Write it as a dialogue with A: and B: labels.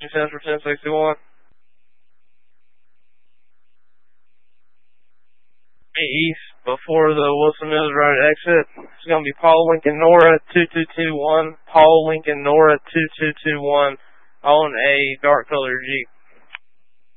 A: Center 1061. East before the Wilson Mills Road exit. It's going to be Paul Lincoln Nora 2221. Paul Lincoln Nora 2221 on a dark colored Jeep.